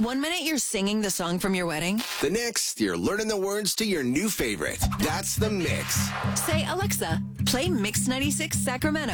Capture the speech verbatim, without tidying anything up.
One minute you're singing the song from your wedding. The next, you're learning the words to your new favorite. That's The Mix. Say, Alexa, play Mix ninety-six Sacramento.